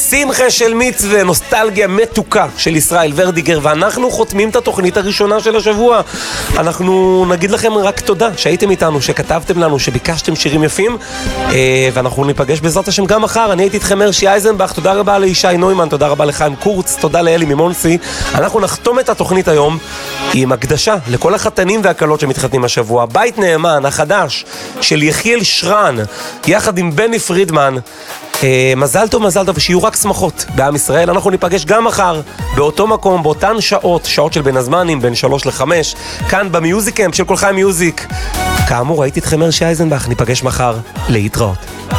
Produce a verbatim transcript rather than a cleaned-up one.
שמחה של מצווה, נוסטלגיה מתוקה של ישראל ורדיגר, ואנחנו חותמים את התוכנית הראשונה של השבוע. אנחנו נגיד לכם רק תודה שהייתם איתנו, שכתבתם לנו, שביקשתם שירים יפים, ואנחנו ניפגש בעזרת השם גם מחר. אני הייתי איתכם הרשי אייזנבך, תודה רבה לישי נוימן, תודה רבה לחיים קורץ, תודה לאלי ממונסי. אנחנו נחתום את התוכנית היום עם הקדשה לכל החתנים והקלות שמתחתנים השבוע. בית נאמן החדש של יחיאל שרן יחד עם בני פרידמן. אה, מזל טוב, מזל טוב, ושיהיו רק שמחות בעם ישראל. אנחנו ניפגש גם מחר באותו מקום, באותן שעות, שעות של בין הזמנים, בין שלוש לחמש, כאן במיוזיק קמפ של כל חיים מיוזיק. כאמור, הייתי איתכם הרשי אייזנבך, ניפגש מחר, להתראות.